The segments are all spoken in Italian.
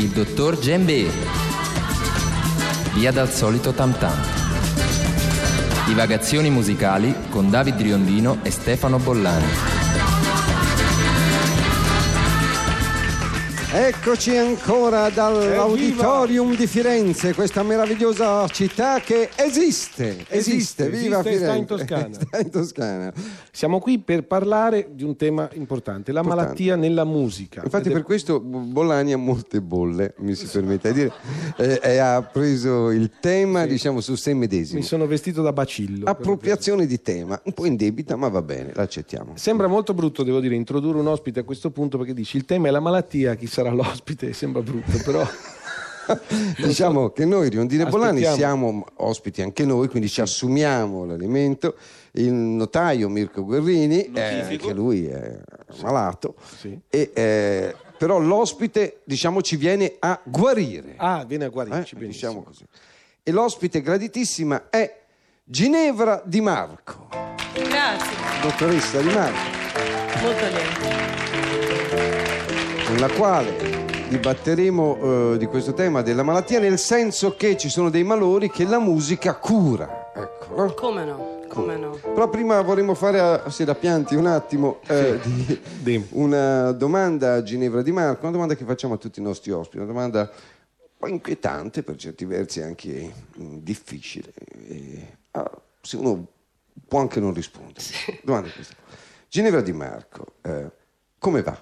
Il dottor Djembe. Via dal solito tam tam. Divagazioni musicali con David Riondino e Stefano Bollani. Eccoci ancora dall'Auditorium di Firenze, questa meravigliosa città che esiste, viva Firenze. Sta in Toscana. Siamo qui per parlare di un tema importante, la malattia nella musica. Infatti per questo Bollani ha molte bolle, mi si permette di dire, e ha preso il tema, diciamo, su sé medesimo. Mi sono vestito da bacillo. Appropriazione di tema, un po' indebita, ma va bene, l'accettiamo. Sembra molto brutto, devo dire, introdurre un ospite a questo punto, perché dici il tema è la malattia, chissà l'ospite, sembra brutto, però diciamo che noi Riondino e Bollani siamo ospiti anche noi, quindi ci assumiamo l'elemento. Il notaio Mirko Guerrini, anche lui è malato, però l'ospite, diciamo, ci viene a guarire. Viene a guarirci, benissimo. Diciamo così. E l'ospite graditissima è Ginevra Di Marco. Grazie. Dottoressa Di Marco. Molto lieta. Con la quale dibatteremo di questo tema della malattia, nel senso che ci sono dei malori che la musica cura. Ecco, no? Come no? Però prima vorremmo fare, se la pianti un attimo, una domanda a Ginevra Di Marco, una domanda che facciamo a tutti i nostri ospiti, una domanda un po' inquietante, per certi versi anche difficile. Se uno può anche non rispondere. Sì. Domanda è questa. Ginevra Di Marco, come va?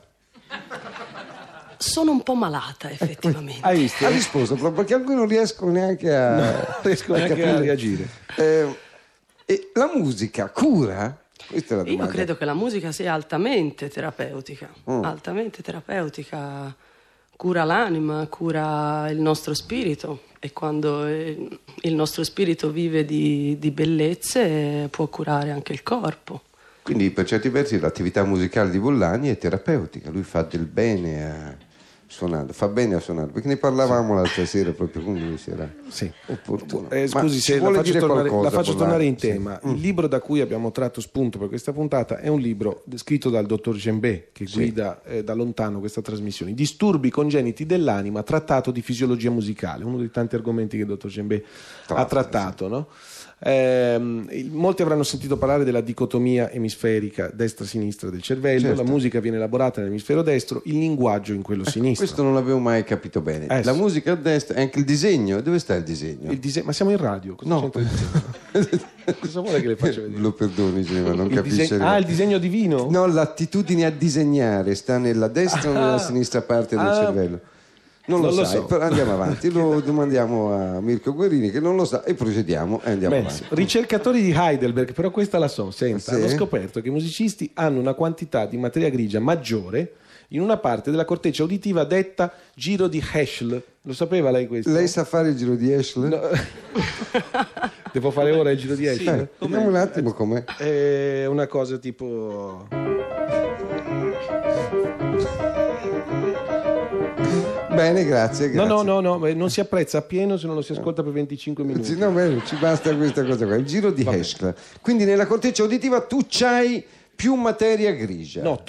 Sono un po' malata, effettivamente. Hai visto? Ha risposto proprio perché alcuni non riescono neanche a reagire. E la musica cura? Questa è la domanda. Io credo che la musica sia altamente terapeutica. Altamente terapeutica. Cura l'anima, cura il nostro spirito. E quando il nostro spirito vive di bellezze, può curare anche il corpo. Quindi per certi versi l'attività musicale di Bollani è terapeutica. Lui fa del bene suonando, fa bene a suonare, perché ne parlavamo l'altra sera proprio con lui, era opportuno. Scusi se la faccio tornare in tema. Il libro da cui abbiamo tratto spunto per questa puntata è un libro scritto dal dottor Djembe, che guida da lontano questa trasmissione, Disturbi congeniti dell'anima, trattato di fisiologia musicale, uno dei tanti argomenti che il dottor Djembe ha trattato, no? Molti avranno sentito parlare della dicotomia emisferica destra-sinistra del cervello. Certo. La musica viene elaborata nell'emisfero destro, il linguaggio in quello sinistro. Questo non l'avevo mai capito bene. La musica a destra e anche il disegno. Dove sta il disegno? Ma siamo in radio. Cosa c'entra il disegno? Cosa vuole che le faccia vedere? Lo perdoni, Ginevra, non capisce. Il disegno divino? No, l'attitudine a disegnare sta nella destra o nella sinistra parte del cervello? Non lo sai, so. Però andiamo avanti, lo domandiamo a Mirko Guerrini che non lo sa e procediamo e andiamo avanti. Ricercatori di Heidelberg, però questa la so, senta, hanno scoperto che i musicisti hanno una quantità di materia grigia maggiore in una parte della corteccia uditiva detta giro di Heschl. Lo sapeva lei questo? Lei sa fare il giro di Heschl? No. Devo fare ora il giro di Heschl? Vediamo un attimo com'è. È una cosa tipo... Bene, grazie. No, non si apprezza appieno se non lo si ascolta per 25 minuti. No, bene, ci basta questa cosa qua. Il giro di Heschl. Quindi nella corteccia uditiva tu c'hai più materia grigia. No,